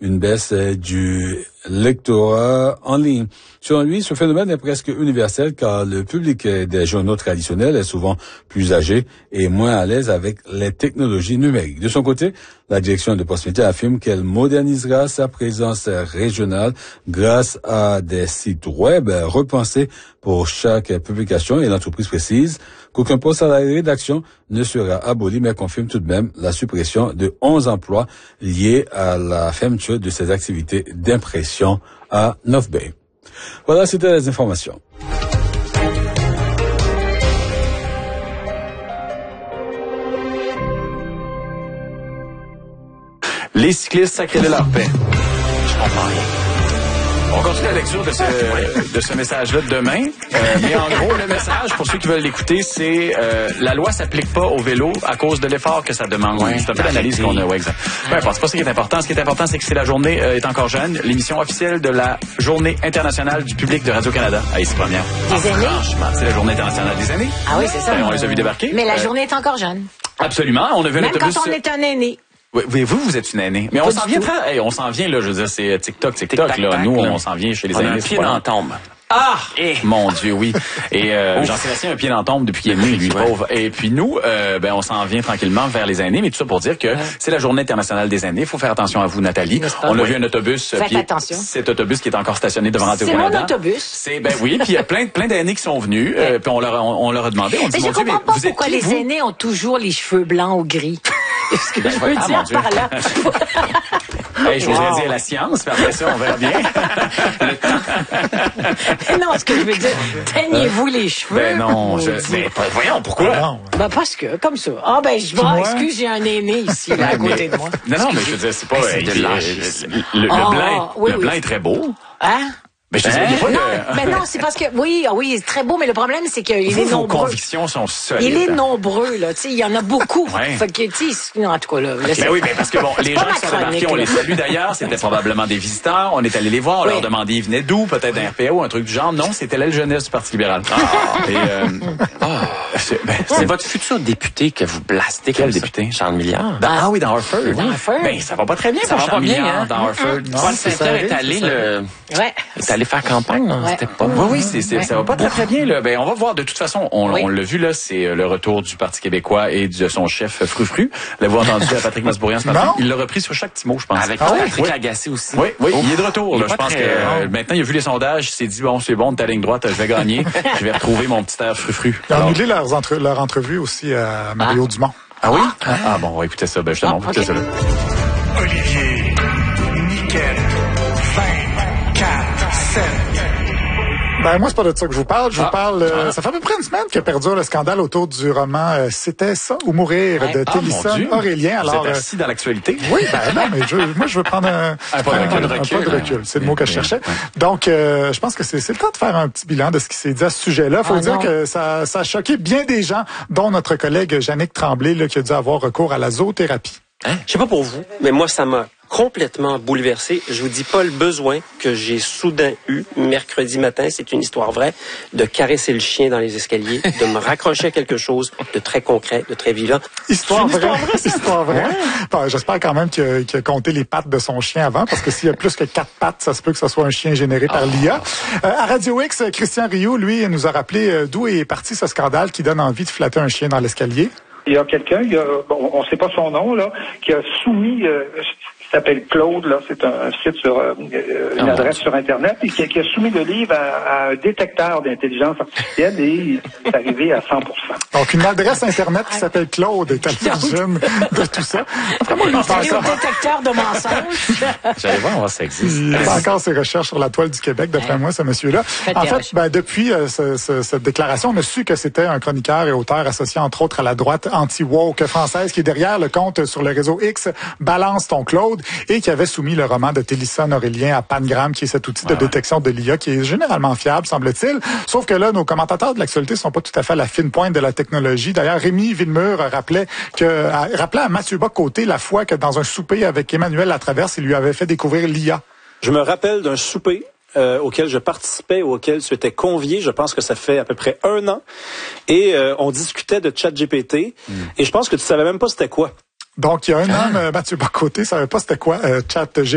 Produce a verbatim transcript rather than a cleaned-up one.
une baisse du lectorat en ligne. Selon lui, ce phénomène est presque universel car le public des journaux traditionnels est souvent plus âgé et moins à l'aise avec les technologies numériques. De son côté, la direction de Postmédia affirme qu'elle modernisera sa présence régionale grâce à des sites web repensés pour chaque publication et l'entreprise précise qu'aucun poste à la rédaction ne sera aboli, mais confirme tout de même la suppression de onze emplois liés à la fermeture de ses activités d'impression à North Bay. Voilà, c'était les informations. Les cyclistes sacrés de leur paix. Je comprends rien. On continue la lecture de ce, de ce message-là de demain. Euh, mais en gros, le message, pour ceux qui veulent l'écouter, c'est euh, la loi s'applique pas au vélo à cause de l'effort que ça demande. Ouais, c'est un peu l'analyse qu'on a. Ouais, exact. Peu importe, c'est pas ça qui est important. Ce qui est important, c'est que c'est la journée euh, est encore jeune. L'émission officielle de la Journée internationale du public de Radio-Canada. Ah, c'est première. Des aînés? Franchement, c'est la Journée internationale des aînés. Ah oui, c'est ça. Ben, on les a vus débarquer. Mais la euh, journée est encore jeune. Absolument. On a vu un Même autobus. quand on est un aîné. Oui, vous, vous êtes une aînée. Mais on s'en vient très, hey, on s'en vient, là, je veux dire, c'est TikTok, TikTok, Tic-tac, là. tac, Nous, là. on s'en vient chez les On a aînés. un pied dans la tombe. Ah! Eh. Mon Dieu, oui. Et euh, Jean-Sébastien a un pied dans la tombe depuis qu'il est né, lui, Ouais. pauvre. Et puis nous, euh, ben, on s'en vient tranquillement vers les aînés, mais tout ça pour dire que ouais. c'est la Journée internationale des aînés. Il faut faire attention à vous, Nathalie. On a oui. vu un autobus. Faites puis attention. Cet autobus qui est encore stationné devant Radio-Canada. C'est mon autobus. C'est, ben oui, puis il y a plein, plein d'aînés qui sont venus, euh, puis on leur, on, on leur a demandé, on dit, Mais je mon Dieu, comprends mais pas vous êtes pourquoi qui, les vous? aînés ont toujours les cheveux blancs ou gris. Ce que je veux Ah, dire mon Dieu. par là. Hey, je voudrais Wow. dire la science, puis après ça, on verra bien. Le temps. Non, ce que je veux dire, teignez-vous les cheveux. Ben non, je, maudit. mais, voyons, pourquoi? Non. Ben parce que, comme ça. Ah ben, je vois, excuse, j'ai un aîné ici, là, à côté de moi. Non, non, mais je veux dire, c'est pas... Mais c'est euh, de le, l'âge. le, le Ah, blanc, oui, le oui. blanc est très beau. Hein? Mais je te dis, il y a pas Non, de... ben non, c'est parce que, oui, oui, c'est très beau, mais le problème, c'est qu'il Vous, est vos nombreux. convictions sont solides. Il est nombreux, là, tu sais, il y en a beaucoup. Ouais. Fait que, tu sais, en tout cas, là. Ben oui, mais parce que bon, les pas gens ma qui sont chronique, débarqués, on là. les salue d'ailleurs. C'était probablement des visiteurs. On est allé les voir. On Oui. leur demandait, ils venaient d'où? Peut-être d'un R P A ou un truc du genre. Non, c'était l'aile jeunesse du Parti libéral. Ah, et, euh, ah, c'est, ben, C'est votre futur député que vous blastez. Quel comme ça. député? Charles Milliard. Dans- ah oui, dans Harford. Dans Harford. Ben, ça va pas très bien Ça pour va pas Charles bien, Milliard hein? dans Harford. Paul Saint-Pierre est allé le, Ouais. est allé faire campagne, non? Ouais. C'était pas. Oui, oui, c'est, c'est, ça va pas très très bien, là. Ben, on va voir. De toute façon, on, Oui. on l'a vu, là, c'est euh, le retour du Parti québécois et de son chef Frufru. L'avez-vous entendu à Patrick Masbourian ce matin? Non. Il l'a repris sur chaque petit mot, je pense. Avec Ah oui? Patrick Oui. Lagacé aussi. Oui, oui, Oh. il est de retour. Il Là. est Je pas pense très- que euh, maintenant, il a vu les sondages, il s'est dit, bon, c'est bon, ta ligne droite, je vais gagner. Je vais retrouver mon petit air frufru. Ils ont Alors- annulé leurs entre- leur entrevue aussi à Mario Dumont. Ah oui? Ah, ah, bon, on va écouter ça. Ben, justement, on va Ah, écouter ok. ça là. Olivier, Nickel, vingt, quatre, sept. Ben moi, c'est pas de ça que je vous parle. Je Ah. vous parle... euh, Ah. Ça fait à peu près une semaine que perdure le scandale autour du roman euh, C'était ça ou mourir Ouais. de Ah, mon Télison Dieu. Aurélien. Vous Alors, êtes euh, assis dans l'actualité? oui, ben non, mais je, moi, je veux prendre un, Un pas de recul. un- un recul, pas de hein. recul. C'est le mot que je Oui, cherchais. oui. Donc, euh, je pense que c'est c'est le temps de faire un petit bilan de ce qui s'est dit à ce sujet-là. Faut Ah, dire non. que ça, ça a choqué bien des gens, dont notre collègue Jannick Tremblay, là, qui a dû avoir recours à la zoothérapie. Je sais pas pour vous, mais moi, ça m'a complètement bouleversé. Je vous dis pas le besoin que j'ai soudain eu mercredi matin, c'est une histoire vraie, de caresser le chien dans les escaliers, de me raccrocher à quelque chose de très concret, de très vivant. Histoire C'est une vraie. histoire vraie, ça? Histoire vraie. Bon, j'espère quand même qu'il a, qu'il a compté les pattes de son chien avant, parce que s'il y a plus que quatre pattes, ça se peut que ce soit un chien généré par l'I A. Euh, à Radio X, Christian Rioux, lui, nous a rappelé euh, d'où est parti ce scandale qui donne envie de flatter un chien dans l'escalier. Il y a quelqu'un, il y a, bon, on ne sait pas son nom, là, qui a soumis, euh, qui s'appelle Claude, là, c'est un, un site sur, euh, une Ah, adresse sur Internet, et qui, qui a soumis le livre à, à un détecteur d'intelligence artificielle et c'est arrivé à cent pour cent. Donc, une adresse Internet qui s'appelle Claude est à l'origine de tout ça. Après, moi, il fait Allez au encore, détecteur de mensonges. J'allais voir, on va voir si ça existe. il fait encore ses recherches sur la toile du Québec, d'après Ouais. moi, ce monsieur-là. Faites En des fait, recherches. ben, depuis euh, ce- ce- cette déclaration, on a su que c'était un chroniqueur et auteur associé, entre autres, à la droite anti-woke française qui est derrière le compte sur le réseau X Balance ton Claude et qui avait soumis le roman de Télison Aurélien à Pangram, qui est cet outil de Ouais, ouais. détection de l'I A qui est généralement fiable, semble-t-il. Sauf que là, nos commentateurs de l'actualité sont pas tout à fait à la fine pointe de la technologie. D'ailleurs, Rémi Villemur rappelait que, à- rappelait à Mathieu Bock-Côté la fois que dans un souper avec Emmanuel Latraverse, il lui avait fait découvrir l'I A. Je me rappelle d'un souper euh, auquel je participais, auquel tu étais convié. Je pense que ça fait à peu près un an. Et euh, on discutait de ChatGPT. Mm. Et je pense que tu savais même pas c'était quoi. Donc, il y a un an, Mathieu Bock-Côté savait pas c'était quoi euh, ChatGPT.